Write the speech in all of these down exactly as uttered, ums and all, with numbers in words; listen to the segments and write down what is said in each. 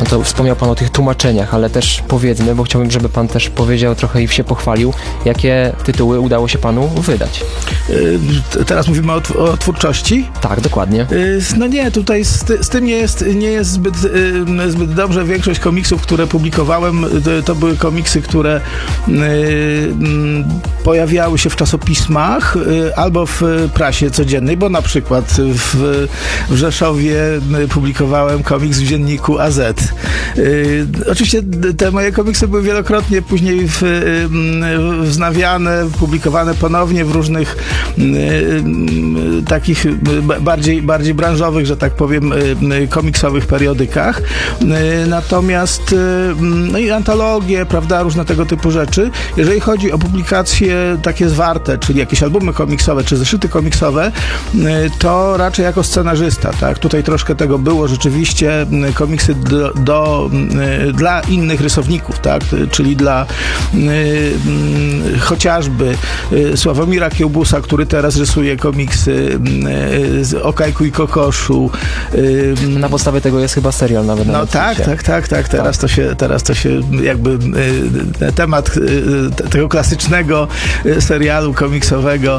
No to wspomniał pan o tych tłumaczeniach, ale też powiedzmy, bo chciałbym, żeby pan też powiedział trochę i się pochwalił, jakie tytuły udało się panu wydać. Yy, teraz mówimy o, tw- o twórczości? Tak, dokładnie. Yy, no nie, tutaj z, ty- z tym nie jest, nie jest zbyt, yy, zbyt dobrze. Większość komiksów, które publikowałem, to, to były komiksy, które yy, yy, pojawiały się w czasopismach yy, albo w prasie codziennej, bo na przykład w, w Rzeszowie publikowałem komiks w dzienniku A Z. Yy, oczywiście te moje komiksy były wielokrotnie później w, yy, wznawiane, publikowane ponownie w różnych yy, yy, takich b- bardziej, bardziej branżowych, że tak powiem, yy, komiksowych periodykach. Yy, natomiast yy, no i antologie, prawda, różne tego typu rzeczy. Jeżeli chodzi o publikacje takie zwarte, czyli jakieś albumy komiksowe, czy zeszyty komiksowe, yy, to raczej jako scenarzysta, tak? Tutaj troszkę tego było rzeczywiście, yy, komiksy do, do, yy, dla innych rysowników, tak? Czyli dla yy, yy, chociażby yy, Sławomira Kiełbusa, który teraz rysuje komiksy yy, z Okajku i Kokoszu. Yy, Na podstawie tego jest chyba serial nawet. no na tak, Netflixie. tak, tak, tak. Teraz to się, teraz to się jakby yy, temat yy, te, tego klasycznego yy, serialu komiksowego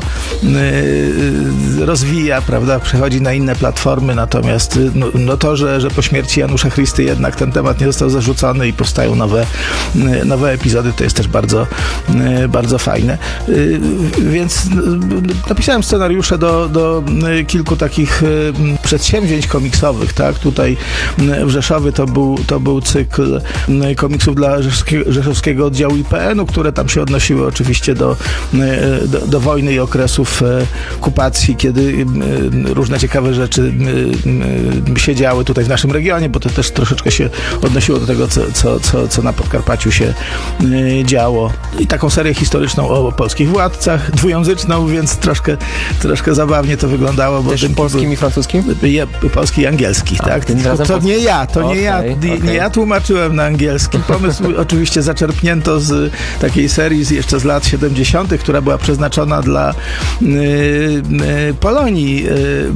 yy, rozwija, prawda? Przechodzi na inne platformy, natomiast yy, no, no to, że, że po śmierci Janusza Christy jednak ten temat nie został zarzucony i powstają nowe, yy, nowe epizody, to jest też bardzo, yy, bardzo fajne. Yy, więc yy, napisałem scenariusze do, do yy, kilku takich yy, przedsięwzięć komiksowych, tak? Tutaj yy, w Rzeszowie to był, to był cykl yy, komiksów dla rzeszowskiego, rzeszowskiego oddziału I P N-u, które tam się odnosiły oczywiście do, yy, do, do wojny i okresów yy, okupacji, kiedy yy, różne ciekawe rzeczy yy, yy, się działy tutaj w naszym regionie, bo to też troszeczkę się odnosiło do tego, co, co, co, co na Podkarpaciu się yy, działo. I taką serię historyczną o polskich władcach, dwujęzyczną, więc troszkę, troszkę zabawnie to wyglądało. Bo Też ten polskim i francuskim? Je, polski i angielski, A, tak? tym To, razem to polski. nie ja, to nie ja, Okej, nie, okej. nie ja tłumaczyłem na angielski. Pomysł oczywiście zaczerpnięto z takiej serii z, jeszcze z lat siedemdziesiątych, która była przeznaczona dla y, y, Polonii y,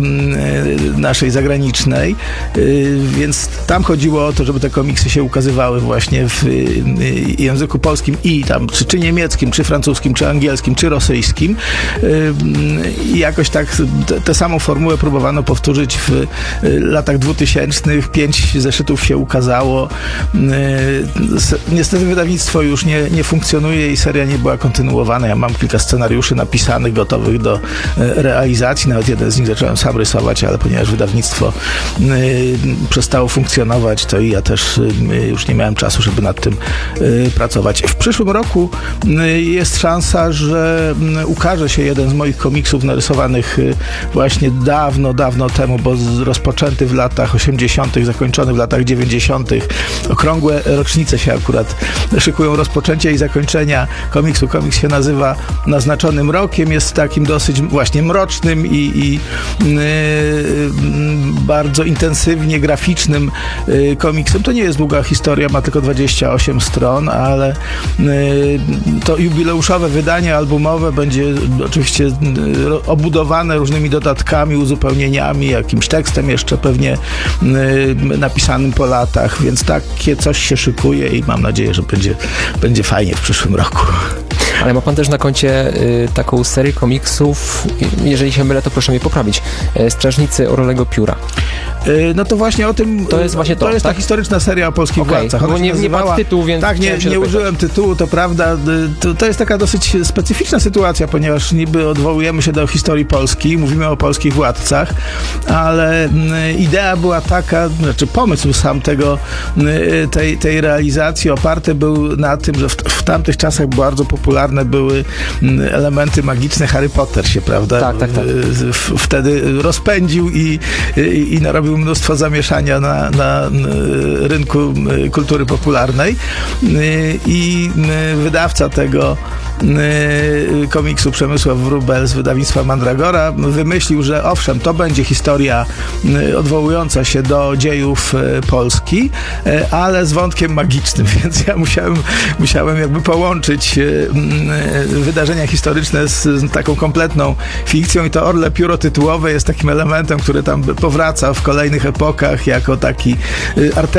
y, naszej zagranicznej, y, więc tam chodziło o to, żeby te komiksy się ukazywały właśnie w y, języku polskim i tam, czy, czy niemieckim, czy francuskim, czy angielskim, czy rosyjskim. Y, I jakoś tak tę samą formułę próbowano powtórzyć w y, latach dwutysięcznych. Pięć zeszytów się ukazało. Y, s- niestety wydawnictwo już nie, nie funkcjonuje i seria nie była kontynuowana. Ja mam kilka scenariuszy napisanych, gotowych do y, realizacji. Nawet jeden z nich zacząłem sam rysować, ale ponieważ wydawnictwo y, przestało funkcjonować, to i ja też y, już nie miałem czasu, żeby nad tym y, pracować. W przyszłym roku y, jest szansa, że y, ukaże się jeden z moich komiksów narysowanych y, właśnie dawno, dawno temu, bo z- rozpoczęty w latach osiemdziesiątych, zakończony w latach dziewięćdziesiątych. Okrągłe rocznice się akurat szykują rozpoczęcia i zakończenia komiksu. Komiks się nazywa Naznaczonym Rokiem. Jest takim dosyć właśnie mrocznym i, i yy, bardzo intensywnie graficznym yy, komiksem. To nie jest długa historia, ma tylko dwadzieścia osiem stron, ale yy, to jubileuszowe wydanie albumowe będzie oczywiście yy, obudowane różnymi dodatkami, uzupełnieniami, jakimś tekstem jeszcze pewnie yy, napisanym po latach, więc takie coś się szykuje i mam nadzieję, że będzie, będzie fajnie w przyszłym roku. Ale ma pan też na koncie y, taką serię komiksów, y, jeżeli się mylę, to proszę mnie poprawić, y, Strażnicy Orlego Pióra. Yy, No to właśnie o tym. To jest właśnie to, To jest tak? ta historyczna seria o polskich Okej, władcach. Ona bo się nie- nie padł tytuł, więc Tak, nie, chciałem się nie dopytać. użyłem tytułu, to prawda. Yy, To, to jest taka dosyć specyficzna sytuacja, ponieważ niby odwołujemy się do historii Polski, mówimy o polskich władcach, ale yy, idea była taka, znaczy pomysł sam tego, yy, tej, tej realizacji oparty był na tym, że w, w tamtych czasach bardzo popularne były yy, elementy magiczne. Harry Potter się, prawda? Tak, tak, tak. Yy, w- Wtedy rozpędził i, i, i narobił mnóstwo zamieszania na, na rynku kultury popularnej. I wydawca tego komiksu, Przemysław Wróbel z wydawnictwa Mandragora, wymyślił, że owszem, to będzie historia odwołująca się do dziejów Polski, ale z wątkiem magicznym, więc ja musiałem, musiałem jakby połączyć wydarzenia historyczne z, z taką kompletną fikcją i to Orle Pióro tytułowe jest takim elementem, który tam powraca w kolejnych epokach jako taki artefakt